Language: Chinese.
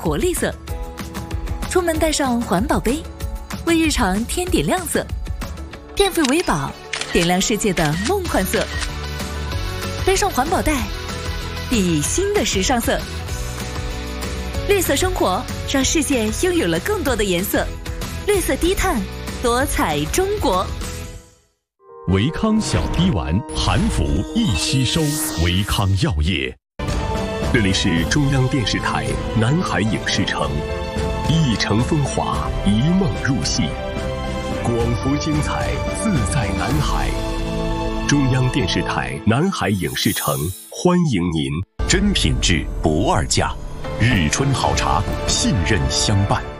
活力色。出门带上环保杯，为日常添点亮色。电费为宝，点亮世界的梦幻色。背上环保袋，熠熠新的时尚色。绿色生活，让世界拥有了更多的颜色。绿色低碳，多彩中国。 维康小滴丸，含服易吸收。维康药业。这里是中央电视台南海影视城，一城风华，一梦入戏，广福精彩，自在南海。中央电视台南海影视城欢迎您。 真品质不二价，日春好茶，信任相伴。